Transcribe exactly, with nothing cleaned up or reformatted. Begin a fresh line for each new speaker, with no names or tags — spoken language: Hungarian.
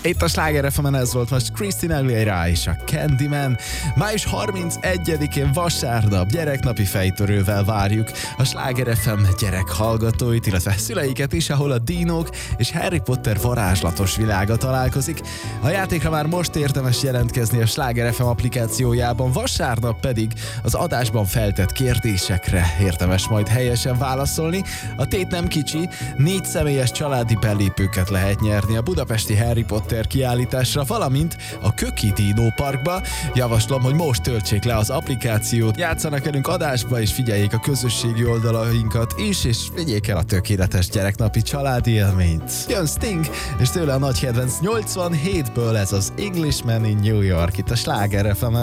Itt a Sláger ef emen ez volt most Christina Aguilera és a Candyman. május harmincegyedikén vasárnap gyereknapi fejtörővel várjuk a Sláger ef em gyerek hallgatóit, illetve szüleiket is, ahol a dinók és Harry Potter varázslatos világa találkozik. A játékra már most érdemes jelentkezni a Sláger ef em applikációjában, vasárnap pedig az adásban feltett kérdésekre érdemes majd helyesen válaszolni. A tét nem kicsi, négy személyes családi belépőket lehet nyerni a budapesti Harry Potter kiállításra, valamint a Köki Dino Parkba. Javaslom, hogy most töltsék le az applikációt, játszanak velünk adásba, és figyeljék a közösségi oldalainkat is, és vigyék el a tökéletes gyereknapi családi élményt. Jön Sting, és tőle a nagy kedvenc nyolcvanhétből ez az Englishman in New York, itt a Sláger ef emen.